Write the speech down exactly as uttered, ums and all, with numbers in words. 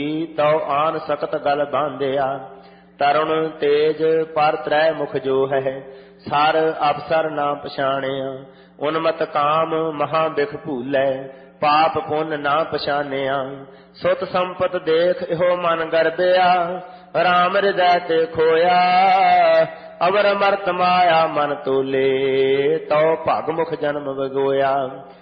ਤਉ ਆਨ ਸਕਤ ਗਲ ਬਾਂਧਿਆ। ਤਰੁਣ ਤੇਜ ਪਰ ਤ੍ਰੈ ਮੁਖ ਜੋ ਹੈ, ਸਰ ਅਫਸਰ ਨਾ ਪਛਾਣਿਆ। ਉਨਮਤ ਕਾਮ ਮਹਾ ਬਿਖ ਭੂਲੈ, ਪਾਪ ਪੁੰਨ ਨਾ ਪਛਾਨਿਆ। ਸੁਤ ਸੰਪਤ ਦੇਖ ਇਹੋ ਮਨ ਗਰਬਿਆ, ਰਾਮ ਹਿਰਦੈ ਤੇ ਖੋਇਆ। ਅਵਰ ਅਮਰਤ ਮਾਇਆ ਮਨ ਤੋਲੇ, ਤਉ ਭਗ ਮੁਖ ਜਨਮ ਵਿਗੋਇਆ।